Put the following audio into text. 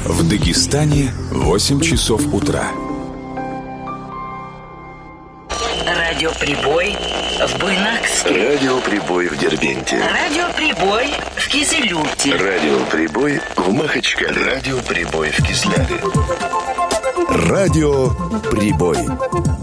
В Дагестане 8 часов утра. Радиоприбой в Буйнакске. Радиоприбой в Дербенте. Радиоприбой в Кизилюрте. Радиоприбой в Махачкале. Радиоприбой в Кизляре. Радиоприбой.